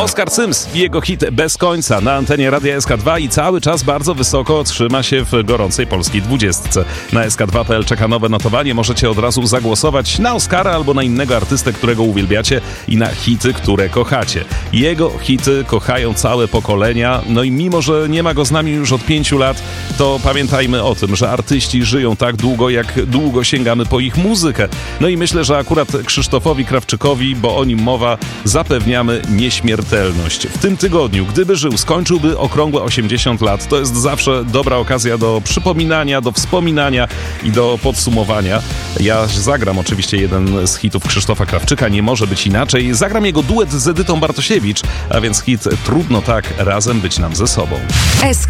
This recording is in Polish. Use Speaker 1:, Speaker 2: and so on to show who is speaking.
Speaker 1: Oskar Sims i jego hit Bez końca na antenie Radia SK2 i cały czas bardzo wysoko trzyma się w gorącej polskiej 20. Na SK2.pl czeka nowe notowanie. Możecie od razu zagłosować na Oskara albo na innego artystę, którego uwielbiacie i na hity, które kochacie. Jego hity kochają całe pokolenia, no i mimo, że nie ma go z nami już od 5 lat, to pamiętajmy o tym, że artyści żyją tak długo, jak długo sięgamy po ich muzykę. No i myślę, że akurat Krzysztofowi Krawczykowi, bo o nim mowa, zapewniamy nieśmiertelność. W tym tygodniu, gdyby żył, skończyłby okrągłe 80 lat. To jest zawsze dobra okazja do przypominania, do wspominania i do podsumowania. Ja zagram oczywiście jeden z hitów Krzysztofa Krawczyka, nie może być inaczej. Zagram jego duet z Edytą Bartosiewicz, a więc hit Trudno tak razem być nam ze sobą.
Speaker 2: SK